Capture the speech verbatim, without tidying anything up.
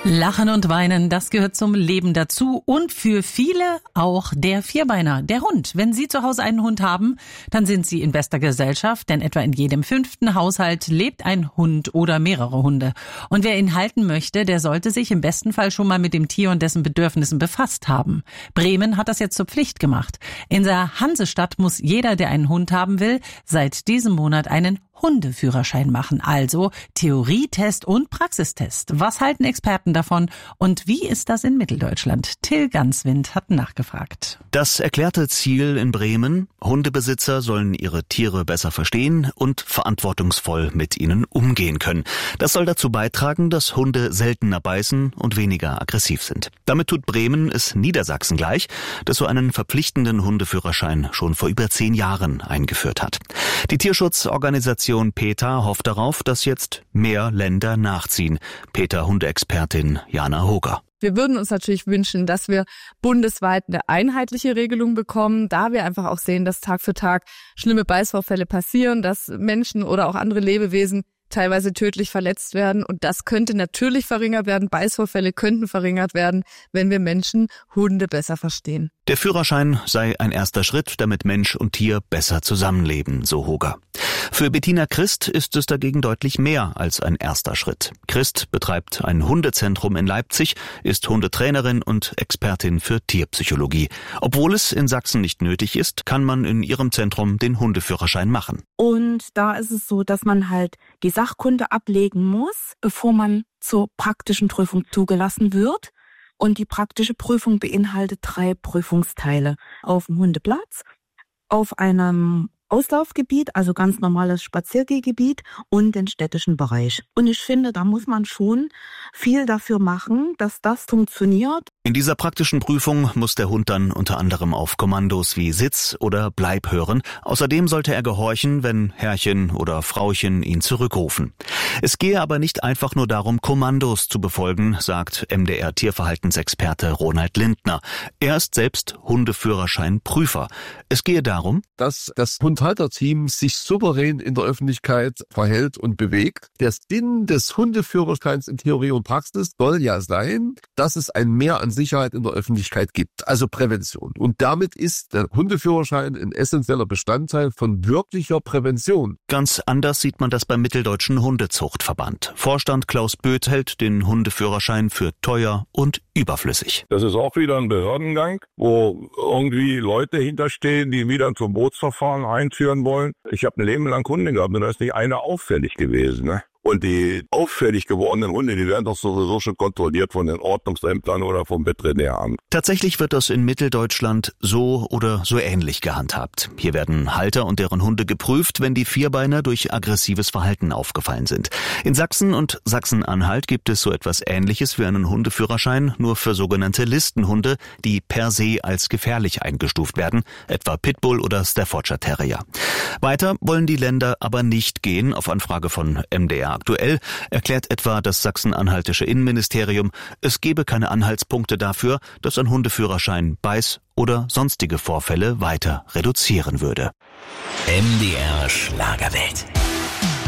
Lachen und Weinen, das gehört zum Leben dazu und für viele auch der Vierbeiner, der Hund. Wenn Sie zu Hause einen Hund haben, dann sind Sie in bester Gesellschaft, denn etwa in jedem fünften Haushalt lebt ein Hund oder mehrere Hunde. Und wer ihn halten möchte, der sollte sich im besten Fall schon mal mit dem Tier und dessen Bedürfnissen befasst haben. Bremen hat das jetzt zur Pflicht gemacht. In der Hansestadt muss jeder, der einen Hund haben will, seit diesem Monat einen Hundeführerschein machen, also Theorietest und Praxistest. Was halten Experten davon und wie ist das in Mitteldeutschland? Till Ganswind hat nachgefragt. Das erklärte Ziel in Bremen: Hundebesitzer sollen ihre Tiere besser verstehen und verantwortungsvoll mit ihnen umgehen können. Das soll dazu beitragen, dass Hunde seltener beißen und weniger aggressiv sind. Damit tut Bremen es Niedersachsen gleich, das so einen verpflichtenden Hundeführerschein schon vor über zehn Jahren eingeführt hat. Die Tierschutzorganisation PETA hofft darauf, dass jetzt mehr Länder nachziehen. PETA-Hundeexpertin Jana Hoger. Wir würden uns natürlich wünschen, dass wir bundesweit eine einheitliche Regelung bekommen, da wir einfach auch sehen, dass Tag für Tag schlimme Beißvorfälle passieren, dass Menschen oder auch andere Lebewesen teilweise tödlich verletzt werden. Und das könnte natürlich verringert werden. Beißvorfälle könnten verringert werden, wenn wir Menschen Hunde besser verstehen. Der Führerschein sei ein erster Schritt, damit Mensch und Tier besser zusammenleben, so Hoger. Für Bettina Christ ist es dagegen deutlich mehr als ein erster Schritt. Christ betreibt ein Hundezentrum in Leipzig, ist Hundetrainerin und Expertin für Tierpsychologie. Obwohl es in Sachsen nicht nötig ist, kann man in ihrem Zentrum den Hundeführerschein machen. Und da ist es so, dass man halt die Sachkunde ablegen muss, bevor man zur praktischen Prüfung zugelassen wird. Und die praktische Prüfung beinhaltet drei Prüfungsteile: auf dem Hundeplatz, auf einem Auslaufgebiet, also ganz normales Spaziergehgebiet, und den städtischen Bereich. Und ich finde, da muss man schon viel dafür machen, dass das funktioniert. In dieser praktischen Prüfung muss der Hund dann unter anderem auf Kommandos wie Sitz oder Bleib hören. Außerdem sollte er gehorchen, wenn Herrchen oder Frauchen ihn zurückrufen. Es gehe aber nicht einfach nur darum, Kommandos zu befolgen, sagt M D R-Tierverhaltensexperte Ronald Lindner. Er ist selbst Hundeführerschein-Prüfer. Es gehe darum, dass das Hundhalterteam sich souverän in der Öffentlichkeit verhält und bewegt. Der Sinn des Hundeführerscheins in Theorie und Praxis soll ja sein, dass es ein Mehr an Sicherheit in der Öffentlichkeit gibt, also Prävention. Und damit ist der Hundeführerschein ein essentieller Bestandteil von wirklicher Prävention. Ganz anders sieht man das beim Mitteldeutschen Hundezuchtverband. Vorstand Klaus Böth hält den Hundeführerschein für teuer und überflüssig. Das ist auch wieder ein Behördengang, wo irgendwie Leute hinterstehen, die wieder zum Bootsverfahren einführen wollen. Ich habe ein Leben lang Hunde gehabt und da ist nicht einer auffällig gewesen, ne? Und die auffällig gewordenen Hunde, die werden doch sowieso schon kontrolliert von den Ordnungsämtern oder vom Veterinäramt. Tatsächlich wird das in Mitteldeutschland so oder so ähnlich gehandhabt. Hier werden Halter und deren Hunde geprüft, wenn die Vierbeiner durch aggressives Verhalten aufgefallen sind. In Sachsen und Sachsen-Anhalt gibt es so etwas Ähnliches wie einen Hundeführerschein, nur für sogenannte Listenhunde, die per se als gefährlich eingestuft werden, etwa Pitbull oder Staffordshire Terrier. Weiter wollen die Länder aber nicht gehen. Auf Anfrage von M D R aktuell erklärt etwa das sachsen-anhaltische Innenministerium, es gebe keine Anhaltspunkte dafür, dass ein Hundeführerschein Beiß- oder sonstige Vorfälle weiter reduzieren würde. M D R Schlagerwelt.